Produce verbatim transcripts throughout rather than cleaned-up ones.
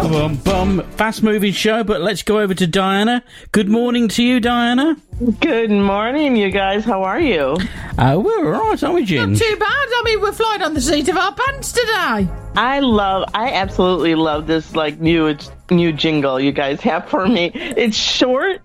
Bum, bum. Fast-moving show, but let's go over to Diana. Good morning to you, Diana. Good morning, you guys. How are you? Uh, we're all right, aren't we, Ginge? Not too bad. I mean, we're flying on the seat of our pants today. I love, I absolutely love this, like, new new jingle you guys have for me. It's short,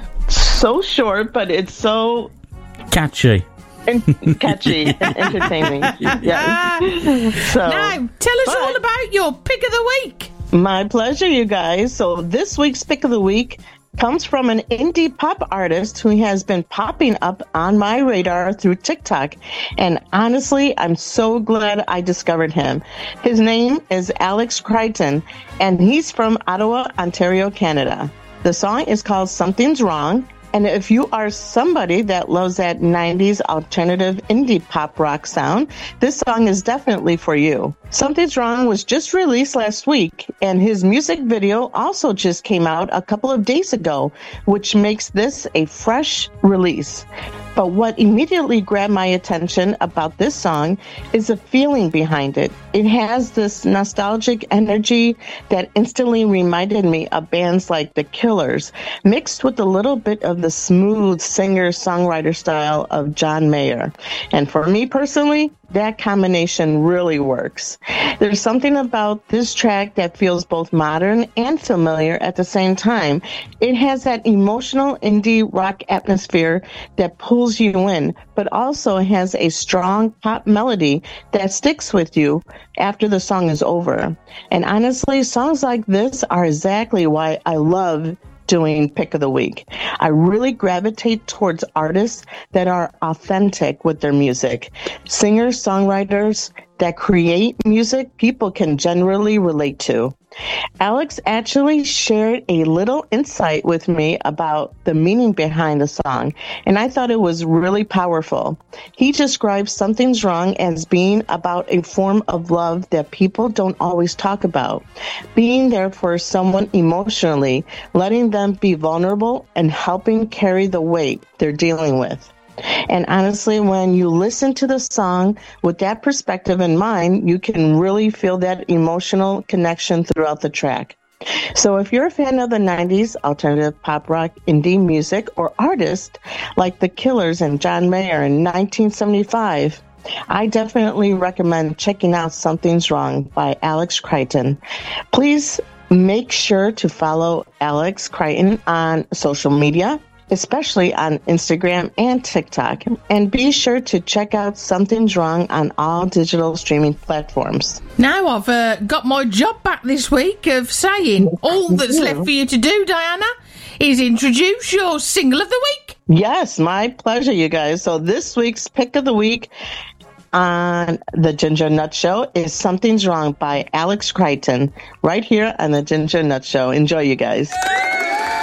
so short, but it's so... catchy. And catchy and entertaining. Yeah. So, now, tell us but, all about your pick of the week. My pleasure, you guys. So this week's pick of the week comes from an indie pop artist who has been popping up on my radar through TikTok. And honestly, I'm so glad I discovered him. His name is Alex Crichton, and he's from Ottawa, Ontario, Canada. The song is called Something's Wrong. And if you are somebody that loves that nineties alternative indie pop rock sound, this song is definitely for you. Something's Wrong was just released last week, and his music video also just came out a couple of days ago, which makes this a fresh release. But what immediately grabbed my attention about this song is the feeling behind it. It has this nostalgic energy that instantly reminded me of bands like The Killers, mixed with a little bit of the smooth singer-songwriter style of John Mayer. And for me personally, that combination really works. There's something about this track that feels both modern and familiar at the same time. It has that emotional indie rock atmosphere that pulls you in, but also has a strong pop melody that sticks with you after the song is over. And honestly, songs like this are exactly why I love doing Pick of the Week. I really gravitate towards artists that are authentic with their music. Singers, songwriters that create music people can generally relate to. Alex actually shared a little insight with me about the meaning behind the song, and I thought it was really powerful. He describes Something's Wrong as being about a form of love that people don't always talk about, being there for someone emotionally, letting them be vulnerable, and helping carry the weight they're dealing with. And honestly, when you listen to the song with that perspective in mind, you can really feel that emotional connection throughout the track. So if you're a fan of the nineties alternative pop rock indie music or artists like The Killers and John Mayer in nineteen seventy-five, I definitely recommend checking out Something's Wrong by Alex Crichton. Please make sure to follow Alex Crichton on social media, especially on Instagram and TikTok. And be sure to check out Something's Wrong on all digital streaming platforms. Now I've uh, got my job back this week of saying all that's left for you to do, Diana, is introduce your single of the week. Yes, my pleasure, you guys. So this week's pick of the week on the Ginger Nut Show is Something's Wrong by Alex Crichton, right here on the Ginger Nut Show. Enjoy, you guys.